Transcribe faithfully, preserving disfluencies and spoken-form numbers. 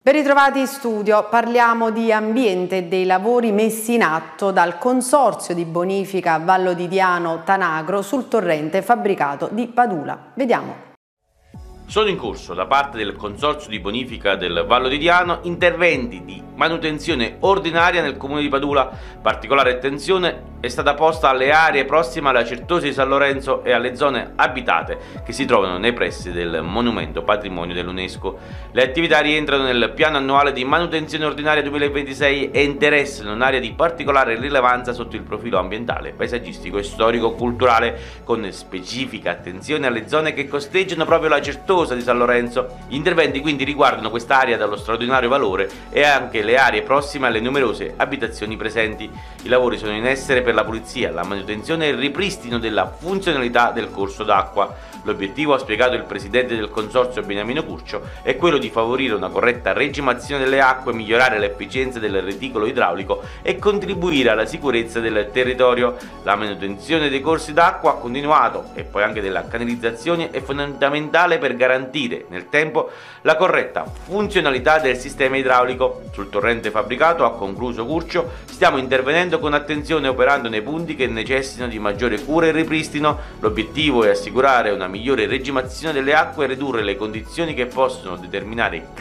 Ben ritrovati in studio, parliamo di ambiente e dei lavori messi in atto dal Consorzio di Bonifica Vallo di Diano Tanagro sul torrente fabbricato di Padula. Vediamo. Sono in corso da parte del Consorzio di Bonifica del Vallo di Diano interventi di manutenzione ordinaria nel comune di Padula. Particolare attenzione è stata posta alle aree prossime alla Certosa di San Lorenzo e alle zone abitate che si trovano nei pressi del monumento patrimonio dell'UNESCO. Le attività rientrano nel piano annuale di manutenzione ordinaria duemilaventisei e interessano un'area di particolare rilevanza sotto il profilo ambientale, paesaggistico e storico-culturale, con specifica attenzione alle zone che costeggiano proprio la Certosa di San Lorenzo. Gli interventi quindi riguardano quest'area dallo straordinario valore e anche le aree prossime alle numerose abitazioni presenti. I lavori sono in essere per la pulizia, la manutenzione e il ripristino della funzionalità del corso d'acqua. L'obiettivo, ha spiegato il presidente del consorzio Beniamino Curcio, è quello di favorire una corretta regimazione delle acque, migliorare l'efficienza del reticolo idraulico e contribuire alla sicurezza del territorio. La manutenzione dei corsi d'acqua continuato e poi anche della canalizzazione è fondamentale per garantire nel tempo la corretta funzionalità del sistema idraulico. Sul torrente fabbricato, ha concluso Curcio, stiamo intervenendo con attenzione operando nei punti che necessitano di maggiore cura e ripristino. L'obiettivo è assicurare una migliore regimazione delle acque e ridurre le condizioni che possono determinare